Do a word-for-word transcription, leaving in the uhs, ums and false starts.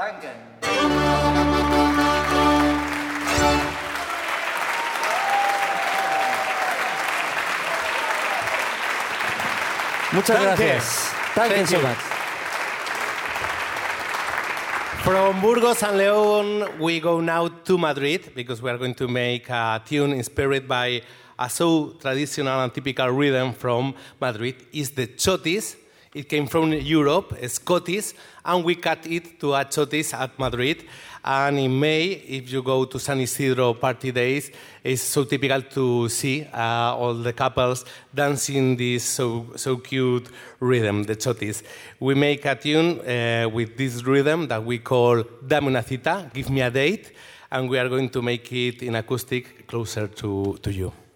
Danke. Muchas Danke. gracias. Thank, Thank you so you. much. From Burgos and León, we go now to Madrid because we are going to make a tune inspired by a so traditional and typical rhythm from Madrid. It's the chotis. It came from Europe, Scottish, and we cut it to a chotis at Madrid. And in May, if you go to San Isidro party days, it's so typical to see uh, all the couples dancing this so so cute rhythm, the chotis. We make a tune uh, with this rhythm that we call Dame una cita, give me a date, and we are going to make it in acoustic closer to, to you.